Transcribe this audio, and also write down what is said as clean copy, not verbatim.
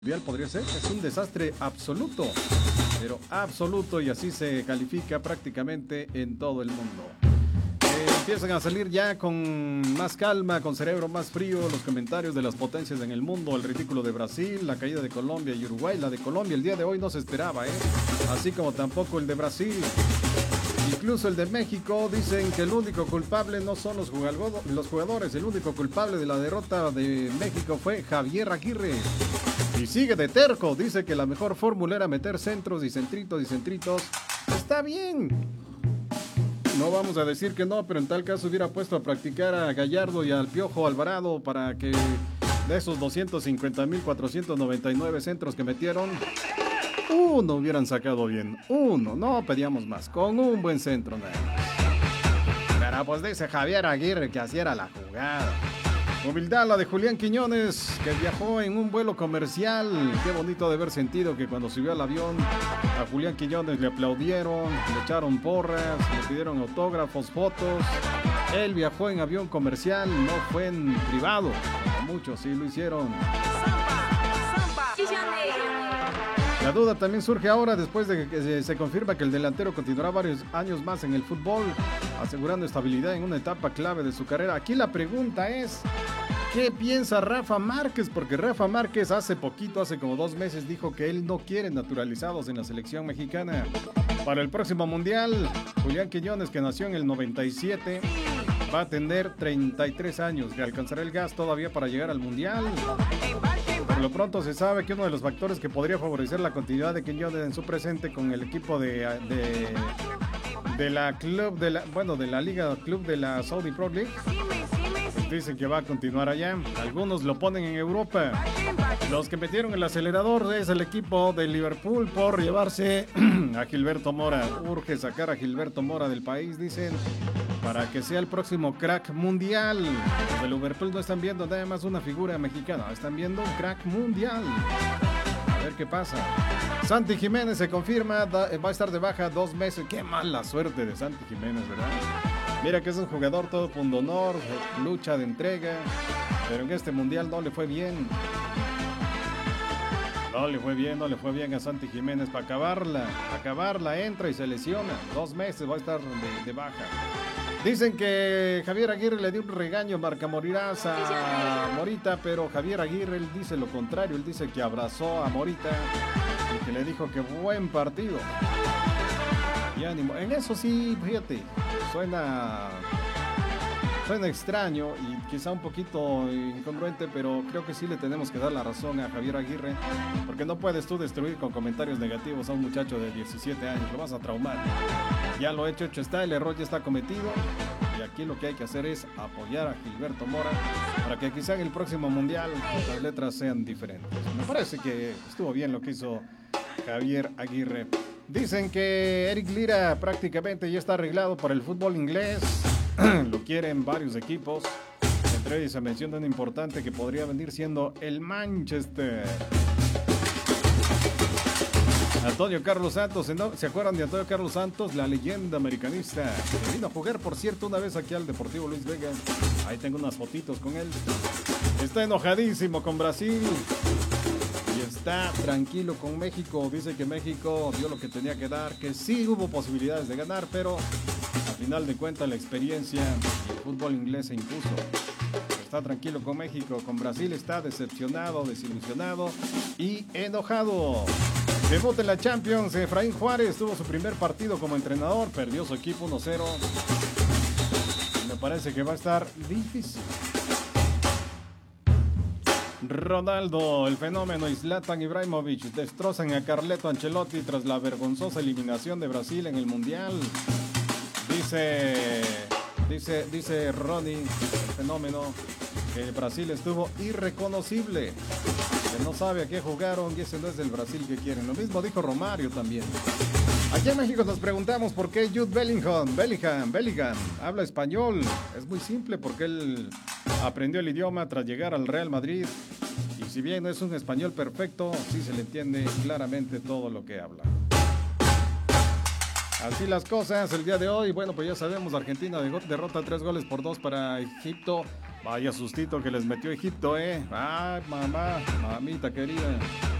Mundial podría ser, es un desastre absoluto, pero absoluto, y así se califica prácticamente en todo el mundo. Empiezan a salir ya con más calma, con cerebro más frío, los comentarios de las potencias en el mundo, el ridículo de Brasil, la caída de Colombia y Uruguay. La de Colombia el día de hoy no se esperaba, así como tampoco el de Brasil. Incluso el de México. Dicen que el único culpable no son los jugadores, el único culpable de la derrota de México fue Javier Aguirre. Y sigue de terco, dice que la mejor fórmula era meter centros y centritos y centritos. Está bien. No vamos a decir que no, pero en tal caso hubiera puesto a practicar a Gallardo y al Piojo Alvarado para que de esos 250,499 centros que metieron, uno hubieran sacado bien. Uno, no pedíamos más, con un buen centro nada más. Pero pues dice Javier Aguirre que así era la jugada. Humildad la de Julián Quiñones, que viajó en un vuelo comercial. Qué bonito de haber sentido que cuando subió al avión a Julián Quiñones le aplaudieron, le echaron porras, le pidieron autógrafos, fotos. Él viajó en avión comercial, no fue en privado. Muchos sí lo hicieron. La duda también surge ahora después de que se confirma que el delantero continuará varios años más en el fútbol, asegurando estabilidad en una etapa clave de su carrera. Aquí la pregunta es, ¿qué piensa Rafa Márquez? Porque Rafa Márquez hace como 2 meses, dijo que él no quiere naturalizados en la selección mexicana. Para el próximo mundial, Julián Quiñones, que nació en el 97, va a tener 33 años. ¿Le alcanzará el gas todavía para llegar al mundial? Por lo pronto se sabe que uno de los factores que podría favorecer la continuidad de Quiñones en su presente con el equipo de la Liga Club de la Saudi Pro League, dicen que va a continuar allá. Algunos lo ponen en Europa. Los que metieron el acelerador es el equipo de Liverpool por llevarse a Gilberto Mora. Urge sacar a Gilberto Mora del país, dicen, para que sea el próximo crack mundial. Los de Liverpool no están viendo nada más una figura mexicana, están viendo un crack mundial. A ver qué pasa. Santi Jiménez se confirma, va a estar de baja 2 meses. Qué mala suerte de Santi Jiménez, ¿verdad? Mira que es un jugador todo pundonor, lucha de entrega, pero en este mundial no le fue bien. No le fue bien a Santi Jiménez. Para acabarla entra y se lesiona. 2 meses va a estar de baja. Dicen que Javier Aguirre le dio un regaño Marcamorirás a Morita, pero Javier Aguirre él dice lo contrario. Él dice que abrazó a Morita y que le dijo que buen partido. Y ánimo. En eso sí, fíjate, suena extraño y quizá un poquito incongruente, pero creo que sí le tenemos que dar la razón a Javier Aguirre, porque no puedes tú destruir con comentarios negativos a un muchacho de 17 años, lo vas a traumar. Ya lo hecho está, el error ya está cometido, y aquí lo que hay que hacer es apoyar a Gilberto Mora para que quizá en el próximo mundial las letras sean diferentes. Me parece que estuvo bien lo que hizo Javier Aguirre. Dicen que Eric Lira prácticamente ya está arreglado para el fútbol inglés. Lo quieren varios equipos. Entre ellos se menciona un importante que podría venir siendo el Manchester. Antonio Carlos Santos, ¿se acuerdan de Antonio Carlos Santos? La leyenda americanista, que vino a jugar, por cierto, una vez aquí al Deportivo Luis Vega. Ahí tengo unas fotitos con él. Está enojadísimo con Brasil y está tranquilo con México. Dice que México dio lo que tenía que dar, que sí hubo posibilidades de ganar, pero al final de cuentas la experiencia y el fútbol inglés se impuso. Está tranquilo con México. Con Brasil está decepcionado, desilusionado y enojado. Debut en la Champions, Efraín Juárez tuvo su primer partido como entrenador, perdió su equipo 1-0. Me parece que va a estar difícil. Ronaldo, el fenómeno y Zlatan Ibrahimovic destrozan a Carleto Ancelotti tras la vergonzosa eliminación de Brasil en el Mundial. Dice Ronnie, el fenómeno, que Brasil estuvo irreconocible, que no sabe a qué jugaron y ese no es el Brasil que quieren. Lo mismo dijo Romario también. Aquí en México nos preguntamos por qué Jude Bellingham habla español. Es muy simple, porque él aprendió el idioma tras llegar al Real Madrid. Y si bien no es un español perfecto, sí se le entiende claramente todo lo que habla. Así las cosas el día de hoy. Bueno, pues ya sabemos, Argentina derrota 3-2 para Egipto. Vaya sustito que les metió Egipto, ¿eh? Ay, mamá, mamita querida.